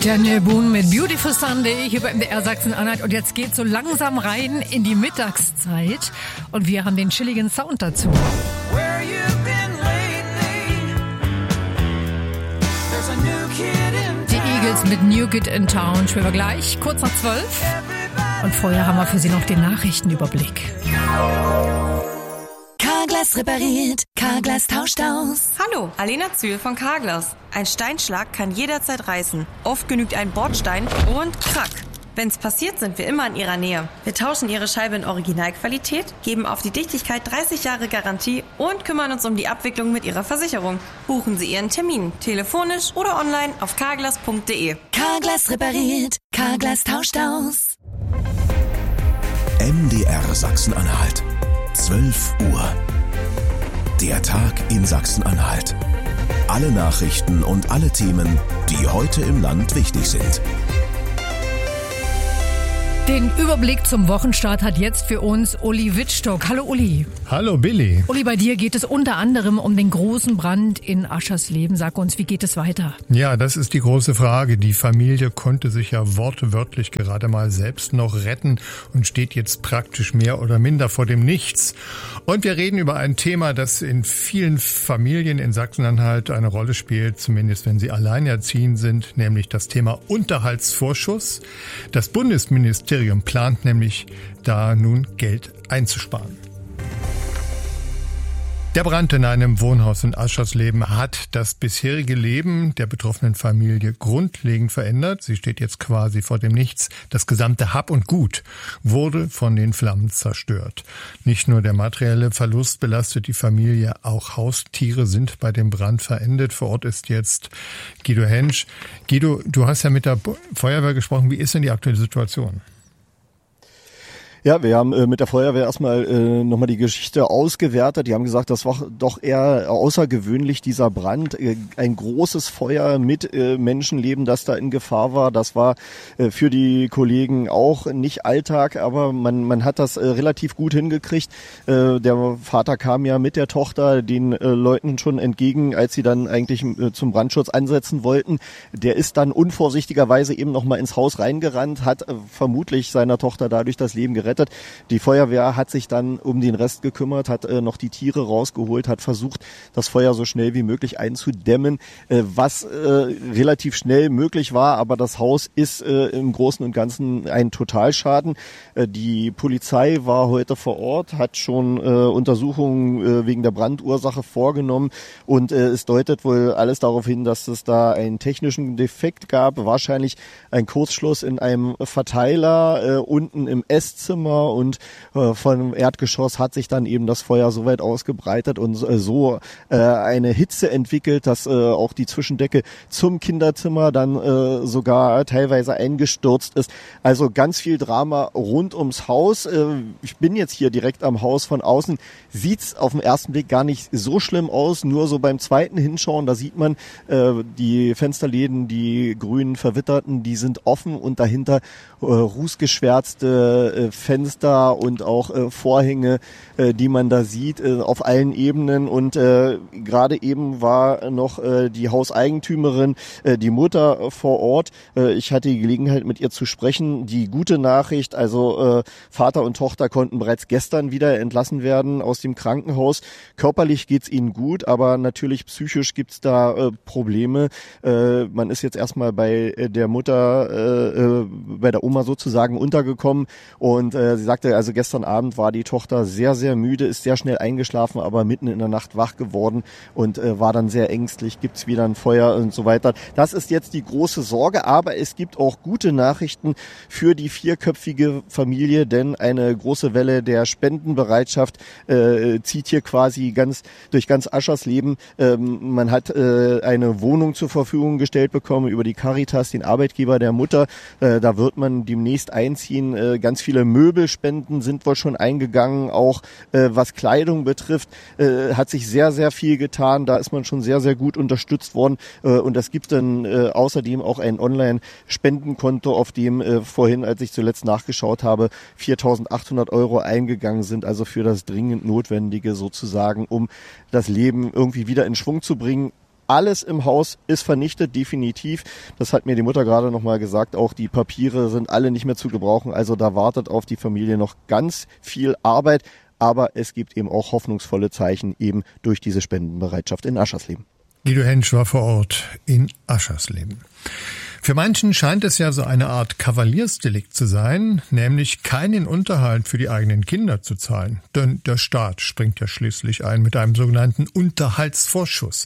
Daniel Boone mit Beautiful Sunday hier bei MDR Sachsen-Anhalt. Und jetzt geht so langsam rein in die Mittagszeit. Und wir haben den chilligen Sound dazu. Die Eagles mit New Kid in Town. Spielen wir gleich, kurz nach 12. Und vorher haben wir für Sie noch den Nachrichtenüberblick. Carglass repariert, Carglass tauscht aus. Hallo, Alena Zühl von Carglass. Ein Steinschlag kann jederzeit reißen. Oft genügt ein Bordstein und krack. Wenn's passiert, sind wir immer in Ihrer Nähe. Wir tauschen Ihre Scheibe in Originalqualität, geben auf die Dichtigkeit 30 Jahre Garantie und kümmern uns um die Abwicklung mit Ihrer Versicherung. Buchen Sie Ihren Termin, telefonisch oder online auf carglass.de. Carglass repariert, Carglass tauscht aus. MDR Sachsen-Anhalt. 12 Uhr. Der Tag in Sachsen-Anhalt. Alle Nachrichten und alle Themen, die heute im Land wichtig sind. Den Überblick zum Wochenstart hat jetzt für uns Uli Wittstock. Hallo Uli. Hallo Billy. Uli, bei dir geht es unter anderem um den großen Brand in Aschersleben. Sag uns, wie geht es weiter? Ja, das ist die große Frage. Die Familie konnte sich ja wortwörtlich gerade mal selbst noch retten und steht jetzt praktisch mehr oder minder vor dem Nichts. Und wir reden über ein Thema, das in vielen Familien in Sachsen-Anhalt eine Rolle spielt, zumindest wenn sie alleinerziehend sind, nämlich das Thema Unterhaltsvorschuss. Das Bundesministerium plant nämlich, da nun Geld einzusparen. Der Brand in einem Wohnhaus in Aschersleben hat das bisherige Leben der betroffenen Familie grundlegend verändert. Sie steht jetzt quasi vor dem Nichts. Das gesamte Hab und Gut wurde von den Flammen zerstört. Nicht nur der materielle Verlust belastet die Familie, auch Haustiere sind bei dem Brand verendet. Vor Ort ist jetzt Guido Hensch. Guido, du hast ja mit der Feuerwehr gesprochen. Wie ist denn die aktuelle Situation? Ja, wir haben mit der Feuerwehr erstmal nochmal die Geschichte ausgewertet. Die haben gesagt, das war doch eher außergewöhnlich, dieser Brand. Ein großes Feuer mit Menschenleben, das da in Gefahr war. Das war für die Kollegen auch nicht Alltag, aber man hat das relativ gut hingekriegt. Der Vater kam ja mit der Tochter den Leuten schon entgegen, als sie dann eigentlich zum Brandschutz ansetzen wollten. Der ist dann unvorsichtigerweise eben nochmal ins Haus reingerannt, hat vermutlich seiner Tochter dadurch das Leben gerettet. Die Feuerwehr hat sich dann um den Rest gekümmert, hat noch die Tiere rausgeholt, hat versucht, das Feuer so schnell wie möglich einzudämmen, was relativ schnell möglich war, aber das Haus ist im Großen und Ganzen ein Totalschaden. Die Polizei war heute vor Ort, hat schon Untersuchungen wegen der Brandursache vorgenommen und es deutet wohl alles darauf hin, dass es da einen technischen Defekt gab, wahrscheinlich ein Kurzschluss in einem Verteiler unten im Esszimmer und vom Erdgeschoss hat sich dann eben das Feuer so weit ausgebreitet und so eine Hitze entwickelt, dass auch die Zwischendecke zum Kinderzimmer dann sogar teilweise eingestürzt ist. Also ganz viel Drama rund ums Haus. Ich bin jetzt hier direkt am Haus von außen. Sieht's auf den ersten Blick gar nicht so schlimm aus, nur so beim zweiten Hinschauen, da sieht man die Fensterläden, die grünen verwitterten, die sind offen und dahinter rußgeschwärzte Fenster und auch Vorhänge, die man da sieht, auf allen Ebenen. Und gerade eben war noch die Hauseigentümerin, die Mutter vor Ort. Ich hatte die Gelegenheit, mit ihr zu sprechen. Die gute Nachricht, also Vater und Tochter konnten bereits gestern wieder entlassen werden aus dem Krankenhaus. Körperlich geht's ihnen gut, aber natürlich psychisch gibt's da Probleme. Man ist jetzt erstmal bei der Mutter, bei der Oma sozusagen untergekommen und sie sagte, also gestern Abend war die Tochter sehr, sehr müde, ist sehr schnell eingeschlafen, aber mitten in der Nacht wach geworden und war dann sehr ängstlich, gibt's wieder ein Feuer und so weiter. Das ist jetzt die große Sorge, aber es gibt auch gute Nachrichten für die vierköpfige Familie, denn eine große Welle der Spendenbereitschaft zieht hier quasi durch ganz Aschersleben. Man hat eine Wohnung zur Verfügung gestellt bekommen über die Caritas, den Arbeitgeber der Mutter. Da wird man demnächst einziehen. Ganz viele Möbelspenden sind wohl schon eingegangen, auch was Kleidung betrifft, hat sich sehr, sehr viel getan. Da ist man schon sehr, sehr gut unterstützt worden und es gibt dann außerdem auch ein Online-Spendenkonto, auf dem vorhin, als ich zuletzt nachgeschaut habe, 4.800 € eingegangen sind, also für das dringend Notwendige sozusagen, um das Leben irgendwie wieder in Schwung zu bringen. alles im Haus ist vernichtet, definitiv. Das hat mir die Mutter gerade nochmal gesagt. Auch die Papiere sind alle nicht mehr zu gebrauchen. Also da wartet auf die Familie noch ganz viel Arbeit. Aber es gibt eben auch hoffnungsvolle Zeichen eben durch diese Spendenbereitschaft in Aschersleben. Guido Hensch war vor Ort in Aschersleben. Für manchen scheint es ja so eine Art Kavaliersdelikt zu sein, nämlich keinen Unterhalt für die eigenen Kinder zu zahlen. Denn der Staat springt ja schließlich ein mit einem sogenannten Unterhaltsvorschuss.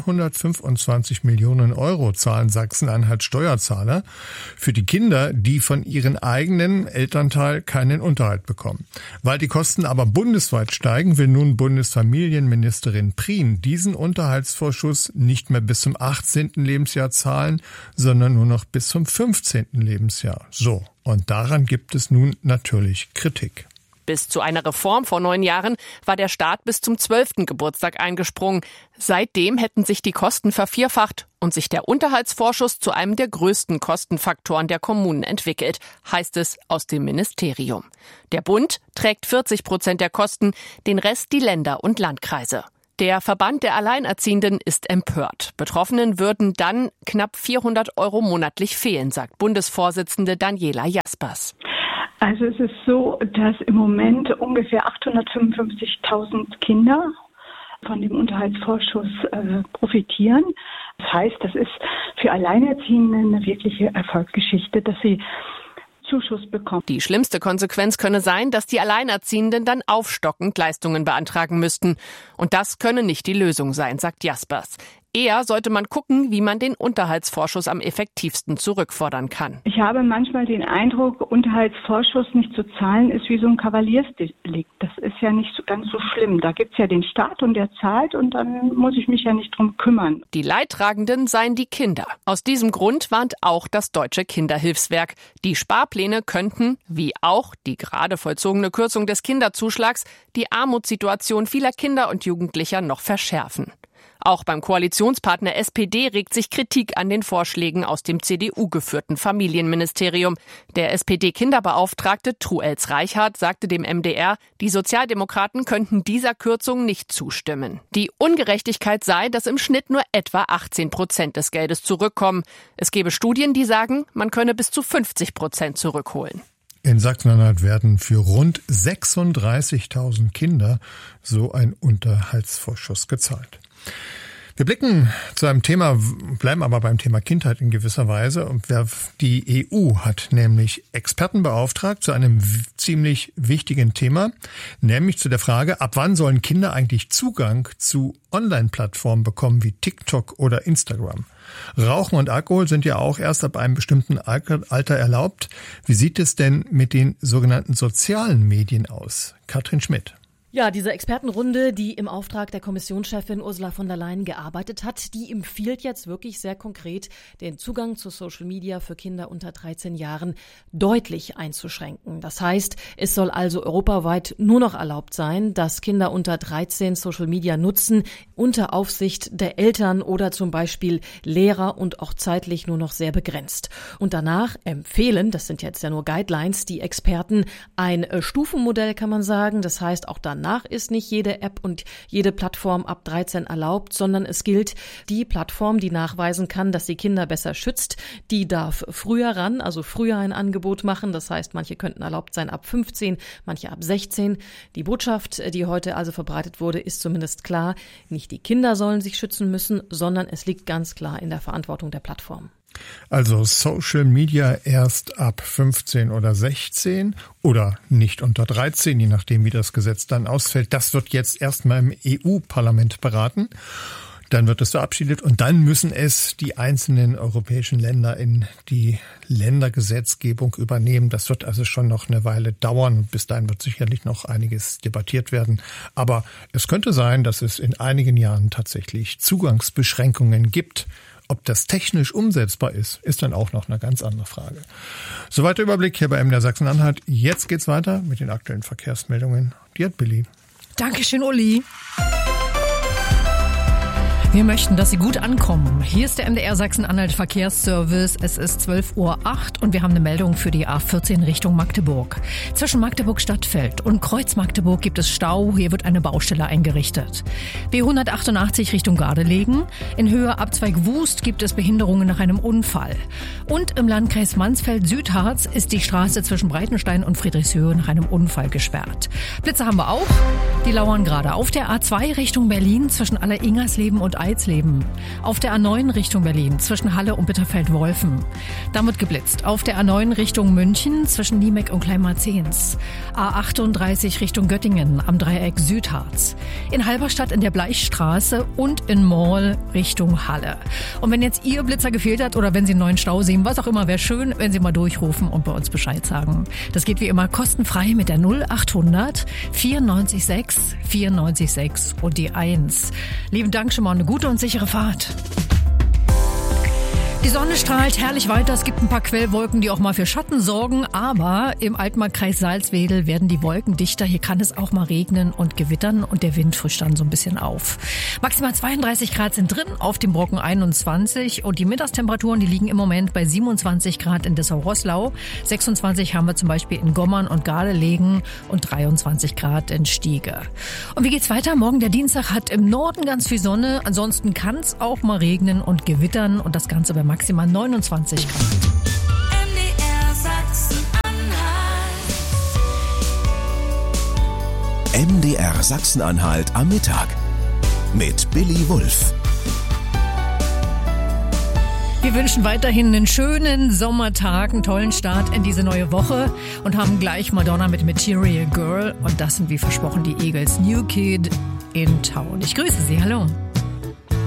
125 Millionen Euro zahlen Sachsen-Anhalt Steuerzahler für die Kinder, die von ihren eigenen Elternteil keinen Unterhalt bekommen. Weil die Kosten aber bundesweit steigen, will nun Bundesfamilienministerin Prien diesen Unterhaltsvorschuss nicht mehr bis zum 18. Lebensjahr zahlen, sondern nur noch bis zum 15. Lebensjahr. So, und daran gibt es nun natürlich Kritik. Bis zu einer Reform vor 9 Jahren war der Staat bis zum 12. Geburtstag eingesprungen. Seitdem hätten sich die Kosten vervierfacht und sich der Unterhaltsvorschuss zu einem der größten Kostenfaktoren der Kommunen entwickelt, heißt es aus dem Ministerium. Der Bund trägt 40% der Kosten, den Rest die Länder und Landkreise. Der Verband der Alleinerziehenden ist empört. Betroffenen würden dann knapp 400 Euro monatlich fehlen, sagt Bundesvorsitzende Daniela Jaspers. Also es ist so, dass im Moment ungefähr 855.000 Kinder von dem Unterhaltsvorschuss profitieren. Das heißt, das ist für Alleinerziehende eine wirkliche Erfolgsgeschichte, dass sie Zuschuss bekommen. Die schlimmste Konsequenz könne sein, dass die Alleinerziehenden dann aufstockend Leistungen beantragen müssten. Und das könne nicht die Lösung sein, sagt Jaspers. Eher sollte man gucken, wie man den Unterhaltsvorschuss am effektivsten zurückfordern kann. Ich habe manchmal den Eindruck, Unterhaltsvorschuss nicht zu zahlen ist wie so ein Kavaliersdelikt. Das ist ja nicht so ganz so schlimm. Da gibt's ja den Staat und der zahlt und dann muss ich mich ja nicht drum kümmern. Die Leidtragenden seien die Kinder. Aus diesem Grund warnt auch das Deutsche Kinderhilfswerk. Die Sparpläne könnten, wie auch die gerade vollzogene Kürzung des Kinderzuschlags, die Armutssituation vieler Kinder und Jugendlicher noch verschärfen. Auch beim Koalitionspartner SPD regt sich Kritik an den Vorschlägen aus dem CDU-geführten Familienministerium. Der SPD-Kinderbeauftragte Truels Reichhardt sagte dem MDR, die Sozialdemokraten könnten dieser Kürzung nicht zustimmen. Die Ungerechtigkeit sei, dass im Schnitt nur etwa 18% des Geldes zurückkommen. Es gebe Studien, die sagen, man könne bis zu 50% zurückholen. In Sachsen-Anhalt werden für rund 36.000 Kinder so ein Unterhaltsvorschuss gezahlt. Wir blicken zu einem Thema, bleiben aber beim Thema Kindheit in gewisser Weise. Und die EU hat nämlich Experten beauftragt zu einem ziemlich wichtigen Thema, nämlich zu der Frage, ab wann sollen Kinder eigentlich Zugang zu Online-Plattformen bekommen wie TikTok oder Instagram? Rauchen und Alkohol sind ja auch erst ab einem bestimmten Alter erlaubt. Wie sieht es denn mit den sogenannten sozialen Medien aus? Katrin Schmidt. Ja, diese Expertenrunde, die im Auftrag der Kommissionschefin Ursula von der Leyen gearbeitet hat, die empfiehlt jetzt wirklich sehr konkret, den Zugang zu Social Media für Kinder unter 13 Jahren deutlich einzuschränken. Das heißt, es soll also europaweit nur noch erlaubt sein, dass Kinder unter 13 Social Media nutzen, unter Aufsicht der Eltern oder zum Beispiel Lehrer und auch zeitlich nur noch sehr begrenzt. Und danach empfehlen, das sind jetzt ja nur Guidelines, die Experten ein Stufenmodell, kann man sagen. Das heißt, auch danach ist nicht jede App und jede Plattform ab 13 erlaubt, sondern es gilt die Plattform, die nachweisen kann, dass sie Kinder besser schützt, die darf früher ran, also früher ein Angebot machen. Das heißt, manche könnten erlaubt sein ab 15, manche ab 16. Die Botschaft, die heute also verbreitet wurde, ist zumindest klar. Nicht die Kinder sollen sich schützen müssen, sondern es liegt ganz klar in der Verantwortung der Plattform. Also Social Media erst ab 15 oder 16 oder nicht unter 13, je nachdem wie das Gesetz dann ausfällt. Das wird jetzt erstmal im EU-Parlament beraten. Dann wird es verabschiedet und dann müssen es die einzelnen europäischen Länder in die Ländergesetzgebung übernehmen. Das wird also schon noch eine Weile dauern. Bis dahin wird sicherlich noch einiges debattiert werden. Aber es könnte sein, dass es in einigen Jahren tatsächlich Zugangsbeschränkungen gibt. Ob das technisch umsetzbar ist, ist dann auch noch eine ganz andere Frage. Soweit der Überblick hier bei MDR Sachsen-Anhalt. Jetzt geht's weiter mit den aktuellen Verkehrsmeldungen. Die hat Billy. Dankeschön, Uli. Wir möchten, dass Sie gut ankommen. Hier ist der MDR Sachsen-Anhalt Verkehrsservice. Es ist 12:08 Uhr und wir haben eine Meldung für die A14 Richtung Magdeburg. Zwischen Magdeburg-Stadtfeld und Kreuz-Magdeburg gibt es Stau. Hier wird eine Baustelle eingerichtet. B188 Richtung Gardelegen. In Höhe Abzweig Wust gibt es Behinderungen nach einem Unfall. Und im Landkreis Mansfeld-Südharz ist die Straße zwischen Breitenstein und Friedrichshöhe nach einem Unfall gesperrt. Blitze haben wir auch. Die lauern gerade auf der A2 Richtung Berlin zwischen Aller-Ingersleben und Eisleben. Auf der A9 Richtung Berlin zwischen Halle und Bitterfeld-Wolfen. Damit geblitzt. Auf der A9 Richtung München zwischen Niemeck und Kleinmarzehns. A38 Richtung Göttingen am Dreieck Südharz. In Halberstadt in der Bleichstraße und in Morl Richtung Halle. Und wenn jetzt Ihr Blitzer gefehlt hat oder wenn Sie einen neuen Stau sehen, was auch immer, wäre schön, wenn Sie mal durchrufen und bei uns Bescheid sagen. Das geht wie immer kostenfrei mit der 0800 94 6 und die 1. Lieben Dank schon mal, eine gute und sichere Fahrt. Die Sonne strahlt herrlich weiter. Es gibt ein paar Quellwolken, die auch mal für Schatten sorgen. Aber im Altmarkkreis Salzwedel werden die Wolken dichter. Hier kann es auch mal regnen und gewittern und der Wind frischt dann so ein bisschen auf. Maximal 32 Grad sind drin, auf dem Brocken 21. Und die Mittagstemperaturen, die liegen im Moment bei 27 Grad in Dessau-Roßlau. 26 haben wir zum Beispiel in Gommern und Gardelegen und 23 Grad in Stiege. Und wie geht's weiter? Morgen der Dienstag hat im Norden ganz viel Sonne. Ansonsten kann es auch mal regnen und gewittern und das Ganze bei maximal 29 Grad. MDR Sachsen-Anhalt. MDR Sachsen-Anhalt am Mittag mit Billy Wulff. Wir wünschen weiterhin einen schönen Sommertag, einen tollen Start in diese neue Woche und haben gleich Madonna mit Material Girl und das sind wie versprochen die Eagles New Kid in Town. Ich grüße Sie, hallo.